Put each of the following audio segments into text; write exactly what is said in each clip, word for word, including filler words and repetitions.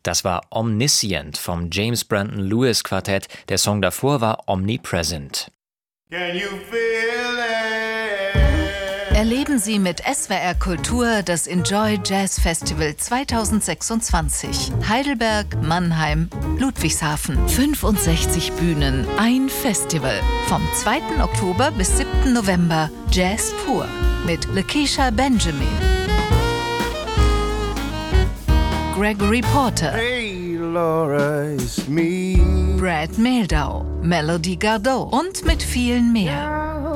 Das war Omniscient vom James Brandon Lewis Quartett. Der Song davor war Omnipresent. Can you feel it? Erleben Sie mit S W R Kultur das Enjoy Jazz Festival zweitausendsechsundzwanzig. Heidelberg, Mannheim, Ludwigshafen. fünfundsechzig Bühnen, ein Festival. Vom zweiten Oktober bis siebten November. Jazz pur. Mit Lakeisha Benjamin, Gregory Porter, Hey Laura, it's me. Brad Mehldau, Melody Gardot und mit vielen mehr.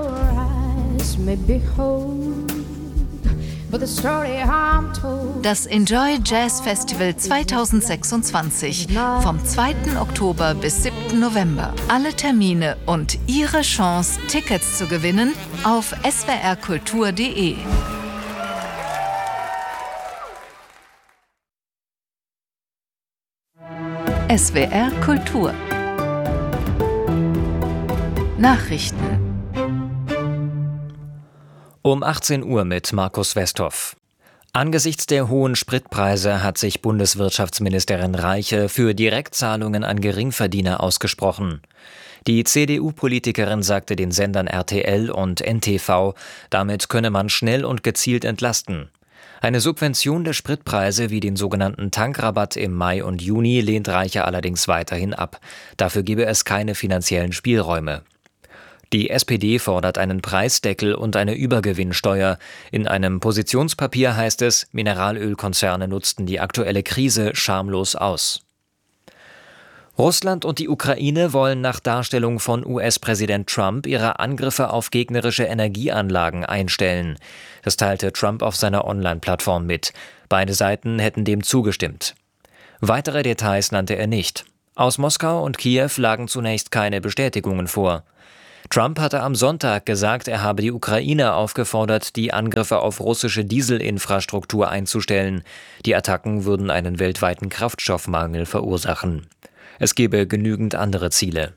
Das Enjoy Jazz Festival zweitausendsechsundzwanzig vom zweiten Oktober bis siebten November. Alle Termine und Ihre Chance, Tickets zu gewinnen auf s w r kultur punkt d e. S W R Kultur Nachrichten Um achtzehn Uhr mit Markus Westhoff. Angesichts der hohen Spritpreise hat sich Bundeswirtschaftsministerin Reiche für Direktzahlungen an Geringverdiener ausgesprochen. Die C D U-Politikerin sagte den Sendern R T L und N T V, damit könne man schnell und gezielt entlasten. Eine Subvention der Spritpreise wie den sogenannten Tankrabatt im Mai und Juni lehnt Reiche allerdings weiterhin ab. Dafür gebe es keine finanziellen Spielräume. Die S P D fordert einen Preisdeckel und eine Übergewinnsteuer. In einem Positionspapier heißt es, Mineralölkonzerne nutzten die aktuelle Krise schamlos aus. Russland und die Ukraine wollen nach Darstellung von U S-Präsident Trump ihre Angriffe auf gegnerische Energieanlagen einstellen. Das teilte Trump auf seiner Online-Plattform mit. Beide Seiten hätten dem zugestimmt. Weitere Details nannte er nicht. Aus Moskau und Kiew lagen zunächst keine Bestätigungen vor. Trump hatte am Sonntag gesagt, er habe die Ukraine aufgefordert, die Angriffe auf russische Dieselinfrastruktur einzustellen. Die Attacken würden einen weltweiten Kraftstoffmangel verursachen. Es gebe genügend andere Ziele.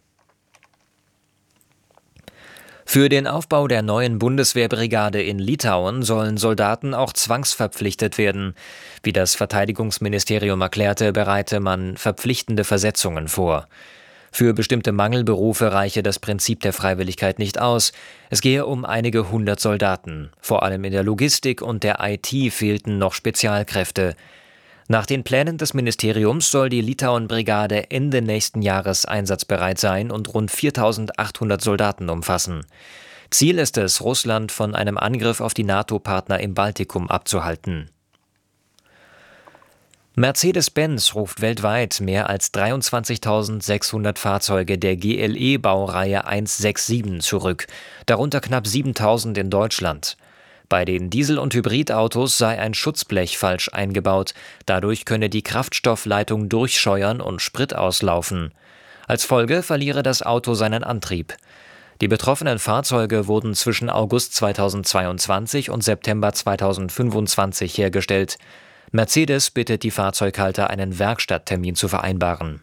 Für den Aufbau der neuen Bundeswehrbrigade in Litauen sollen Soldaten auch zwangsverpflichtet werden. Wie das Verteidigungsministerium erklärte, bereite man verpflichtende Versetzungen vor. Für bestimmte Mangelberufe reiche das Prinzip der Freiwilligkeit nicht aus. Es gehe um einige hundert Soldaten. Vor allem in der Logistik und der I T fehlten noch Spezialkräfte. Nach den Plänen des Ministeriums soll die Litauen-Brigade Ende nächsten Jahres einsatzbereit sein und rund viertausendachthundert Soldaten umfassen. Ziel ist es, Russland von einem Angriff auf die NATO-Partner im Baltikum abzuhalten. Mercedes-Benz ruft weltweit mehr als dreiundzwanzigtausendsechshundert Fahrzeuge der G L E-Baureihe hundertsiebenundsechzig zurück, darunter knapp siebentausend in Deutschland. Bei den Diesel- und Hybridautos sei ein Schutzblech falsch eingebaut, dadurch könne die Kraftstoffleitung durchscheuern und Sprit auslaufen. Als Folge verliere das Auto seinen Antrieb. Die betroffenen Fahrzeuge wurden zwischen August zweitausendzweiundzwanzig und September zweitausendfünfundzwanzig hergestellt. Mercedes bittet die Fahrzeughalter, einen Werkstatttermin zu vereinbaren.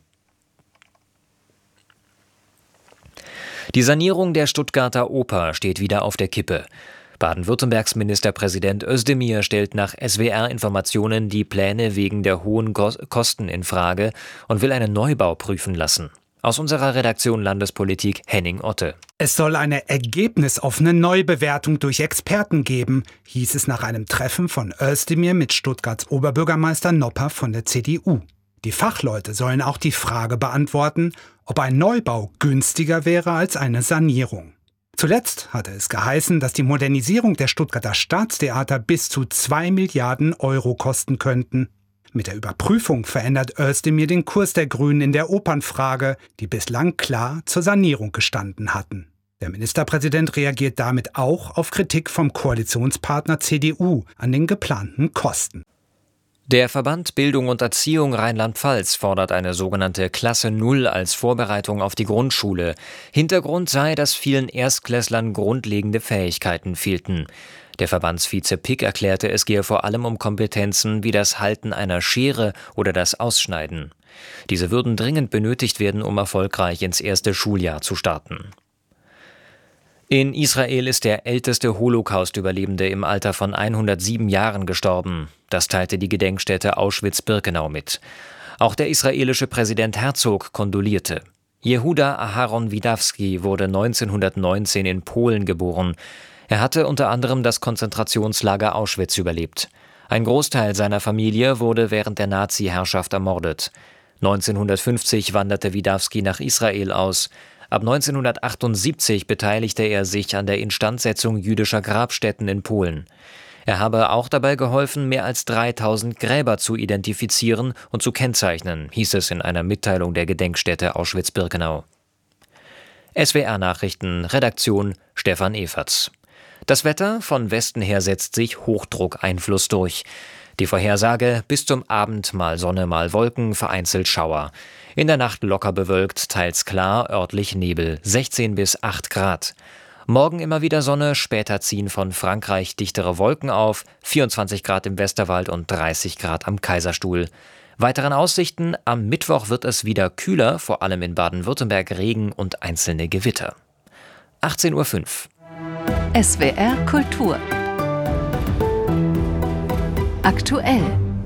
Die Sanierung der Stuttgarter Oper steht wieder auf der Kippe. Baden-Württembergs Ministerpräsident Özdemir stellt nach S W R-Informationen die Pläne wegen der hohen Kosten in Frage und will einen Neubau prüfen lassen. Aus unserer Redaktion Landespolitik Henning Otte. Es soll eine ergebnisoffene Neubewertung durch Experten geben, hieß es nach einem Treffen von Özdemir mit Stuttgarts Oberbürgermeister Nopper von der C D U. Die Fachleute sollen auch die Frage beantworten, ob ein Neubau günstiger wäre als eine Sanierung. Zuletzt hatte es geheißen, dass die Modernisierung der Stuttgarter Staatstheater bis zu zwei Milliarden Euro kosten könnten. Mit der Überprüfung verändert Özdemir den Kurs der Grünen in der Opernfrage, die bislang klar zur Sanierung gestanden hatten. Der Ministerpräsident reagiert damit auch auf Kritik vom Koalitionspartner C D U an den geplanten Kosten. Der Verband Bildung und Erziehung Rheinland-Pfalz fordert eine sogenannte Klasse Null als Vorbereitung auf die Grundschule. Hintergrund sei, dass vielen Erstklässlern grundlegende Fähigkeiten fehlten. Der Verbandsvize Pick erklärte, es gehe vor allem um Kompetenzen wie das Halten einer Schere oder das Ausschneiden. Diese würden dringend benötigt werden, um erfolgreich ins erste Schuljahr zu starten. In Israel ist der älteste Holocaust-Überlebende im Alter von hundertsieben Jahren gestorben. Das teilte die Gedenkstätte Auschwitz-Birkenau mit. Auch der israelische Präsident Herzog kondolierte. Jehuda Aharon Widawski wurde neunzehnhundertneunzehn in Polen geboren. Er hatte unter anderem das Konzentrationslager Auschwitz überlebt. Ein Großteil seiner Familie wurde während der Nazi-Herrschaft ermordet. neunzehnhundertfünfzig wanderte Widawski nach Israel aus. Ab neunzehnhundertachtundsiebzig beteiligte er sich an der Instandsetzung jüdischer Grabstätten in Polen. Er habe auch dabei geholfen, mehr als dreitausend Gräber zu identifizieren und zu kennzeichnen, hieß es in einer Mitteilung der Gedenkstätte Auschwitz-Birkenau. S W R-Nachrichten, Redaktion Stefan Everts. Das Wetter: von Westen her setzt sich Hochdruckeinfluss durch. Die Vorhersage: bis zum Abend mal Sonne, mal Wolken, vereinzelt Schauer. In der Nacht locker bewölkt, teils klar, örtlich Nebel, sechzehn bis acht Grad. Morgen immer wieder Sonne, später ziehen von Frankreich dichtere Wolken auf, vierundzwanzig Grad im Westerwald und dreißig Grad am Kaiserstuhl. Weiteren Aussichten: am Mittwoch wird es wieder kühler, vor allem in Baden-Württemberg Regen und einzelne Gewitter. achtzehn Uhr fünf. S W R Kultur. Aktuell.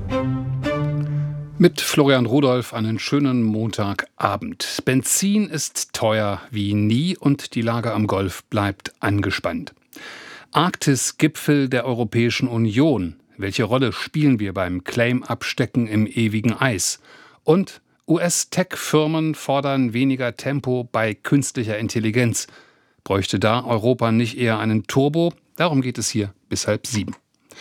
Mit Florian Rudolph einen schönen Montagabend. Benzin ist teuer wie nie und die Lage am Golf bleibt angespannt. Arktis-Gipfel der Europäischen Union. Welche Rolle spielen wir beim Claim-Abstecken im ewigen Eis? Und U S-Tech-Firmen fordern weniger Tempo bei künstlicher Intelligenz. Bräuchte da Europa nicht eher einen Turbo? Darum geht es hier bis halb sieben.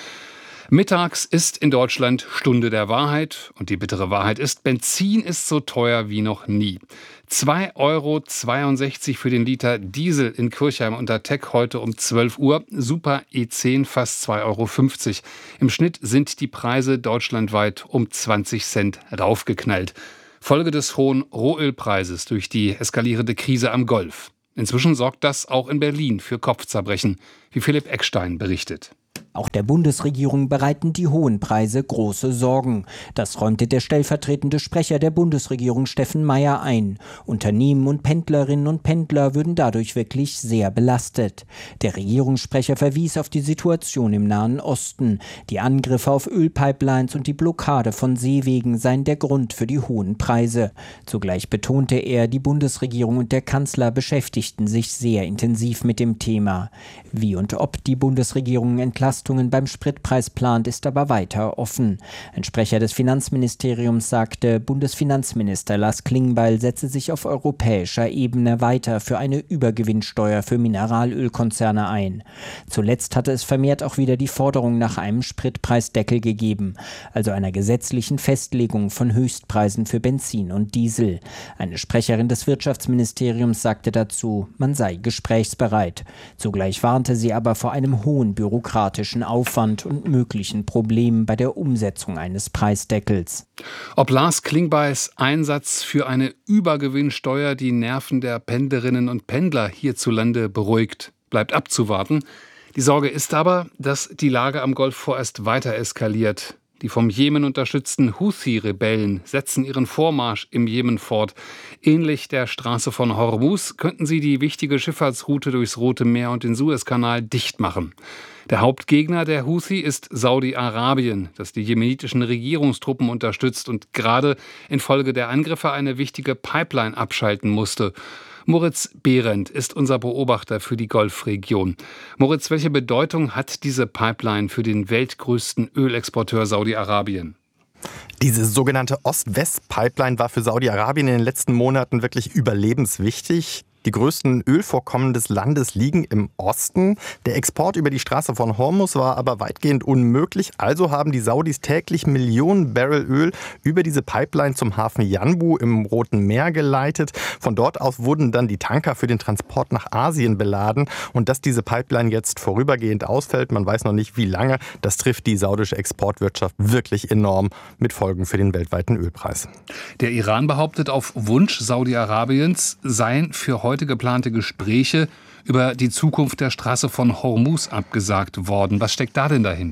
Mittags ist in Deutschland Stunde der Wahrheit und die bittere Wahrheit ist, Benzin ist so teuer wie noch nie. zwei Euro zweiundsechzig für den Liter Diesel in Kirchheim unter Teck heute um zwölf Uhr, Super E zehn fast zwei Euro fünfzig. Im Schnitt sind die Preise deutschlandweit um zwanzig Cent raufgeknallt. Folge des hohen Rohölpreises durch die eskalierende Krise am Golf. Inzwischen sorgt das auch in Berlin für Kopfzerbrechen, wie Philipp Eckstein berichtet. Auch der Bundesregierung bereiten die hohen Preise große Sorgen. Das räumte der stellvertretende Sprecher der Bundesregierung Steffen Meier ein. Unternehmen und Pendlerinnen und Pendler würden dadurch wirklich sehr belastet. Der Regierungssprecher verwies auf die Situation im Nahen Osten. Die Angriffe auf Ölpipelines und die Blockade von Seewegen seien der Grund für die hohen Preise. Zugleich betonte er, die Bundesregierung und der Kanzler beschäftigten sich sehr intensiv mit dem Thema. Wie und ob die Bundesregierung Entlastungen beim Spritpreis plant, ist aber weiter offen. Ein Sprecher des Finanzministeriums sagte, Bundesfinanzminister Lars Klingbeil setze sich auf europäischer Ebene weiter für eine Übergewinnsteuer für Mineralölkonzerne ein. Zuletzt hatte es vermehrt auch wieder die Forderung nach einem Spritpreisdeckel gegeben, also einer gesetzlichen Festlegung von Höchstpreisen für Benzin und Diesel. Eine Sprecherin des Wirtschaftsministeriums sagte dazu, man sei gesprächsbereit. Zugleich warnte sie aber vor einem hohen bürokratischen Aufwand und möglichen Problemen bei der Umsetzung eines Preisdeckels. Ob Lars Klingbeils Einsatz für eine Übergewinnsteuer die Nerven der Pendlerinnen und Pendler hierzulande beruhigt, bleibt abzuwarten. Die Sorge ist aber, dass die Lage am Golf vorerst weiter eskaliert. Die vom Jemen unterstützten Houthi-Rebellen setzen ihren Vormarsch im Jemen fort. Ähnlich der Straße von Hormuz könnten sie die wichtige Schifffahrtsroute durchs Rote Meer und den Suezkanal dicht machen. Der Hauptgegner der Houthi ist Saudi-Arabien, das die jemenitischen Regierungstruppen unterstützt und gerade infolge der Angriffe eine wichtige Pipeline abschalten musste. Moritz Behrendt ist unser Beobachter für die Golfregion. Moritz, welche Bedeutung hat diese Pipeline für den weltgrößten Ölexporteur Saudi-Arabien? Diese sogenannte Ost-West-Pipeline war für Saudi-Arabien in den letzten Monaten wirklich überlebenswichtig. Die größten Ölvorkommen des Landes liegen im Osten. Der Export über die Straße von Hormuz war aber weitgehend unmöglich. Also haben die Saudis täglich Millionen Barrel Öl über diese Pipeline zum Hafen Yanbu im Roten Meer geleitet. Von dort aus wurden dann die Tanker für den Transport nach Asien beladen. Und dass diese Pipeline jetzt vorübergehend ausfällt, man weiß noch nicht wie lange, das trifft die saudische Exportwirtschaft wirklich enorm mit Folgen für den weltweiten Ölpreis. Der Iran behauptet, auf Wunsch Saudi-Arabiens seien für heute geplante Gespräche über die Zukunft der Straße von Hormuz abgesagt worden. Was steckt da denn dahinter?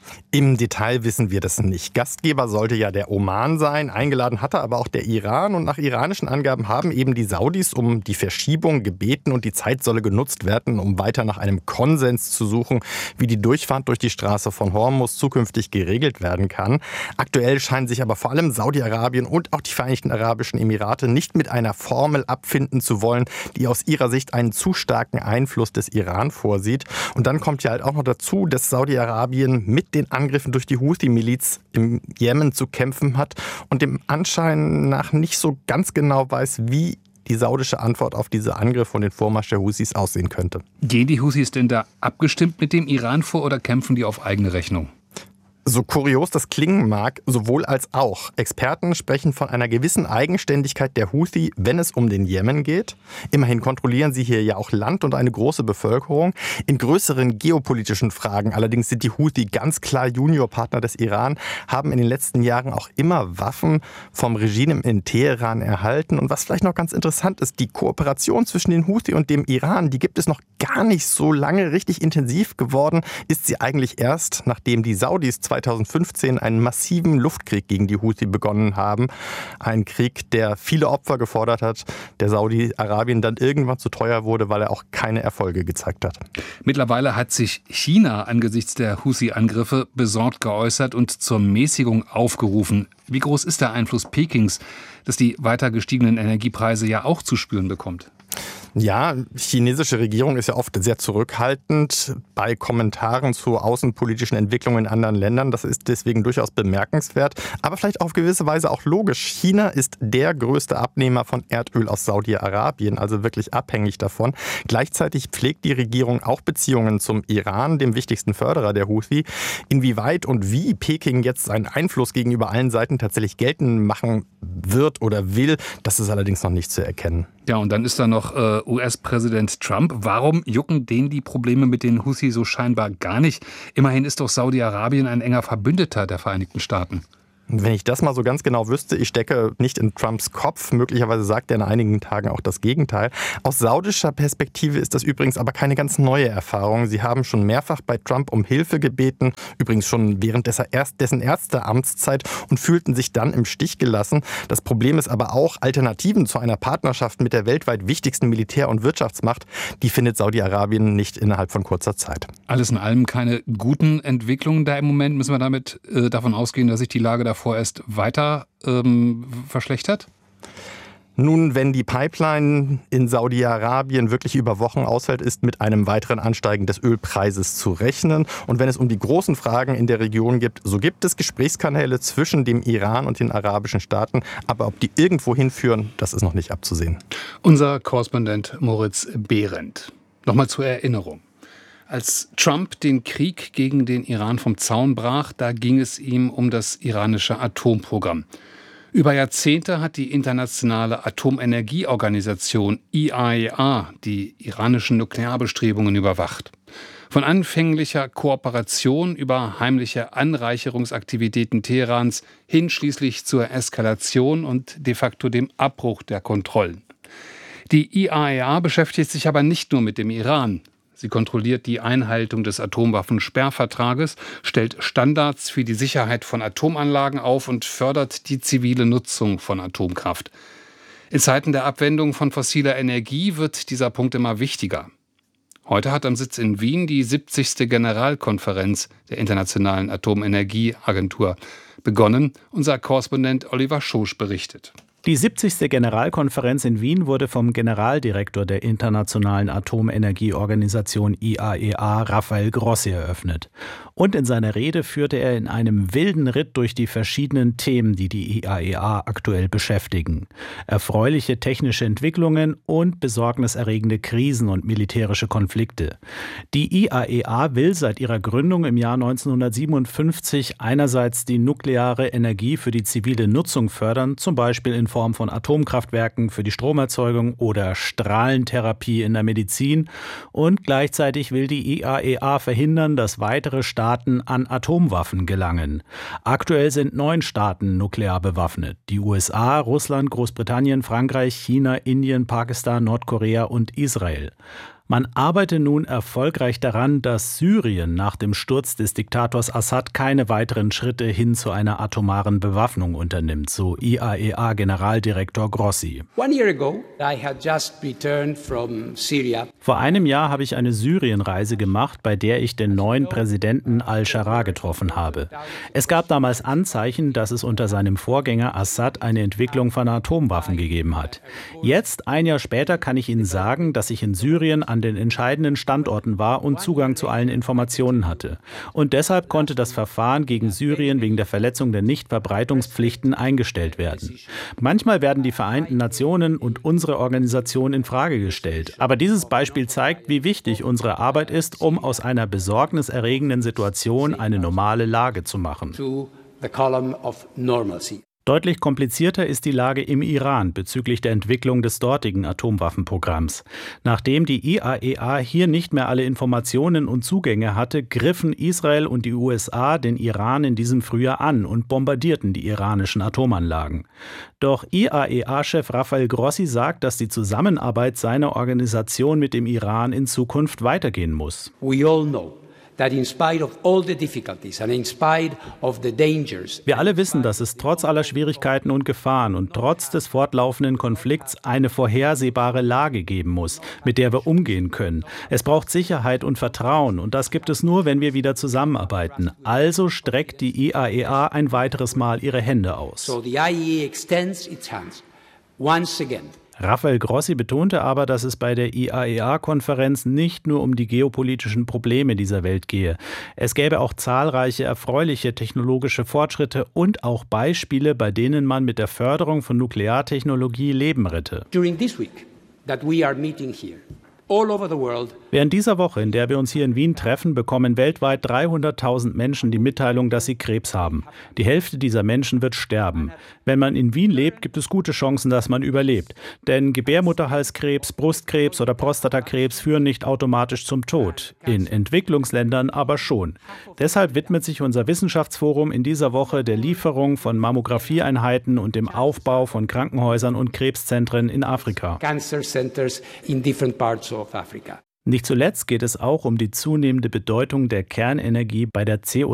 Im Detail wissen wir das nicht. Gastgeber sollte ja der Oman sein, eingeladen hatte aber auch der Iran. Und nach iranischen Angaben haben eben die Saudis um die Verschiebung gebeten und die Zeit solle genutzt werden, um weiter nach einem Konsens zu suchen, wie die Durchfahrt durch die Straße von Hormuz zukünftig geregelt werden kann. Aktuell scheinen sich aber vor allem Saudi-Arabien und auch die Vereinigten Arabischen Emirate nicht mit einer Formel abfinden zu wollen, die aus ihrer Sicht einen zu starken Einfluss des Iran vorsieht. Und dann kommt ja halt auch noch dazu, dass Saudi-Arabien mit den Angriffen durch die Houthi-Miliz im Jemen zu kämpfen hat und dem Anschein nach nicht so ganz genau weiß, wie die saudische Antwort auf diese Angriffe und den Vormarsch der Houthis aussehen könnte. Gehen die Houthis denn da abgestimmt mit dem Iran vor oder kämpfen die auf eigene Rechnung? So kurios das klingen mag, sowohl als auch. Experten sprechen von einer gewissen Eigenständigkeit der Houthi, wenn es um den Jemen geht. Immerhin kontrollieren sie hier ja auch Land und eine große Bevölkerung. In größeren geopolitischen Fragen allerdings sind die Houthi ganz klar Juniorpartner des Iran, haben in den letzten Jahren auch immer Waffen vom Regime in Teheran erhalten. Und was vielleicht noch ganz interessant ist, die Kooperation zwischen den Houthi und dem Iran, die gibt es noch gar nicht so lange. Richtig intensiv geworden ist sie eigentlich erst, nachdem die Saudis zweitausendfünfzehn einen massiven Luftkrieg gegen die Houthi begonnen haben. Ein Krieg, der viele Opfer gefordert hat, der Saudi-Arabien dann irgendwann zu teuer wurde, weil er auch keine Erfolge gezeigt hat. Mittlerweile hat sich China angesichts der Houthi-Angriffe besorgt geäußert und zur Mäßigung aufgerufen. Wie groß ist der Einfluss Pekings, das die weiter gestiegenen Energiepreise ja auch zu spüren bekommt? Ja, die chinesische Regierung ist ja oft sehr zurückhaltend bei Kommentaren zu außenpolitischen Entwicklungen in anderen Ländern. Das ist deswegen durchaus bemerkenswert, aber vielleicht auf gewisse Weise auch logisch. China ist der größte Abnehmer von Erdöl aus Saudi-Arabien, also wirklich abhängig davon. Gleichzeitig pflegt die Regierung auch Beziehungen zum Iran, dem wichtigsten Förderer der Houthi. Inwieweit und wie Peking jetzt seinen Einfluss gegenüber allen Seiten tatsächlich geltend machen wird oder will, das ist allerdings noch nicht zu erkennen. Ja, und dann ist da noch äh, U S-Präsident Trump. Warum jucken den die Probleme mit den Houthi so scheinbar gar nicht? Immerhin ist doch Saudi-Arabien ein enger Verbündeter der Vereinigten Staaten. Wenn ich das mal so ganz genau wüsste, ich stecke nicht in Trumps Kopf, möglicherweise sagt er in einigen Tagen auch das Gegenteil. Aus saudischer Perspektive ist das übrigens aber keine ganz neue Erfahrung. Sie haben schon mehrfach bei Trump um Hilfe gebeten, übrigens schon während dessen erster Amtszeit und fühlten sich dann im Stich gelassen. Das Problem ist aber auch, Alternativen zu einer Partnerschaft mit der weltweit wichtigsten Militär- und Wirtschaftsmacht, die findet Saudi-Arabien nicht innerhalb von kurzer Zeit. Alles in allem keine guten Entwicklungen da im Moment. Müssen wir damit äh, davon ausgehen, dass sich die Lage da vorerst weiter ähm, verschlechtert? Nun, wenn die Pipeline in Saudi-Arabien wirklich über Wochen ausfällt, ist mit einem weiteren Ansteigen des Ölpreises zu rechnen. Und wenn es um die großen Fragen in der Region geht, so gibt es Gesprächskanäle zwischen dem Iran und den arabischen Staaten. Aber ob die irgendwo hinführen, das ist noch nicht abzusehen. Unser Korrespondent Moritz Behrendt. Nochmal zur Erinnerung. Als Trump den Krieg gegen den Iran vom Zaun brach, da ging es ihm um das iranische Atomprogramm. Über Jahrzehnte hat die internationale Atomenergieorganisation I A E A die iranischen Nuklearbestrebungen überwacht. Von anfänglicher Kooperation über heimliche Anreicherungsaktivitäten Teherans hin schließlich zur Eskalation und de facto dem Abbruch der Kontrollen. Die I A E A beschäftigt sich aber nicht nur mit dem Iran. Sie kontrolliert die Einhaltung des Atomwaffensperrvertrages, stellt Standards für die Sicherheit von Atomanlagen auf und fördert die zivile Nutzung von Atomkraft. In Zeiten der Abwendung von fossiler Energie wird dieser Punkt immer wichtiger. Heute hat am Sitz in Wien die siebzigste Generalkonferenz der Internationalen Atomenergieagentur begonnen. Unser Korrespondent Oliver Schosch berichtet. Die siebzigste Generalkonferenz in Wien wurde vom Generaldirektor der Internationalen Atomenergieorganisation I A E A, Rafael Grossi, eröffnet. Und in seiner Rede führte er in einem wilden Ritt durch die verschiedenen Themen, die die I A E A aktuell beschäftigen. Erfreuliche technische Entwicklungen und besorgniserregende Krisen und militärische Konflikte. Die I A E A will seit ihrer Gründung im Jahr neunzehnhundertsiebenundfünfzig einerseits die nukleare Energie für die zivile Nutzung fördern, zum Beispiel in Form von Atomkraftwerken für die Stromerzeugung oder Strahlentherapie in der Medizin. Und gleichzeitig will die I A E A verhindern, dass weitere Staaten an Atomwaffen gelangen. Aktuell sind neun Staaten nuklear bewaffnet. Die U S A, Russland, Großbritannien, Frankreich, China, Indien, Pakistan, Nordkorea und Israel. Man arbeite nun erfolgreich daran, dass Syrien nach dem Sturz des Diktators Assad keine weiteren Schritte hin zu einer atomaren Bewaffnung unternimmt, so I A E A-Generaldirektor Grossi. Vor einem Jahr habe ich eine Syrienreise gemacht, bei der ich den neuen Präsidenten al-Shara getroffen habe. Es gab damals Anzeichen, dass es unter seinem Vorgänger Assad eine Entwicklung von Atomwaffen gegeben hat. Jetzt, ein Jahr später, kann ich Ihnen sagen, dass ich in Syrien an den entscheidenden Standorten war und Zugang zu allen Informationen hatte. Und deshalb konnte das Verfahren gegen Syrien wegen der Verletzung der Nichtverbreitungspflichten eingestellt werden. Manchmal werden die Vereinten Nationen und unsere Organisation in Frage gestellt. Aber dieses Beispiel zeigt, wie wichtig unsere Arbeit ist, um aus einer besorgniserregenden Situation eine normale Lage zu machen. Deutlich komplizierter ist die Lage im Iran bezüglich der Entwicklung des dortigen Atomwaffenprogramms. Nachdem die I A E A hier nicht mehr alle Informationen und Zugänge hatte, griffen Israel und die U S A den Iran in diesem Frühjahr an und bombardierten die iranischen Atomanlagen. Doch I A E A-Chef Rafael Grossi sagt, dass die Zusammenarbeit seiner Organisation mit dem Iran in Zukunft weitergehen muss. We all know. Wir alle wissen, dass es trotz aller Schwierigkeiten und Gefahren und trotz des fortlaufenden Konflikts eine vorhersehbare Lage geben muss, mit der wir umgehen können. Es braucht Sicherheit und Vertrauen und das gibt es nur, wenn wir wieder zusammenarbeiten. Also streckt die I A E A ein weiteres Mal ihre Hände aus. So the I A E A extends its hands once again. Rafael Grossi betonte aber, dass es bei der I A E A-Konferenz nicht nur um die geopolitischen Probleme dieser Welt gehe. Es gäbe auch zahlreiche erfreuliche technologische Fortschritte und auch Beispiele, bei denen man mit der Förderung von Nukleartechnologie Leben rette. During this week that we are meeting here, all over the world. Während dieser Woche, in der wir uns hier in Wien treffen, bekommen weltweit dreihunderttausend Menschen die Mitteilung, dass sie Krebs haben. Die Hälfte dieser Menschen wird sterben. Wenn man in Wien lebt, gibt es gute Chancen, dass man überlebt. Denn Gebärmutterhalskrebs, Brustkrebs oder Prostatakrebs führen nicht automatisch zum Tod. In Entwicklungsländern aber schon. Deshalb widmet sich unser Wissenschaftsforum in dieser Woche der Lieferung von Mammographieeinheiten und dem Aufbau von Krankenhäusern und Krebszentren in Afrika. Cancer centers in different parts of Africa. Nicht zuletzt geht es auch um die zunehmende Bedeutung der Kernenergie bei der C O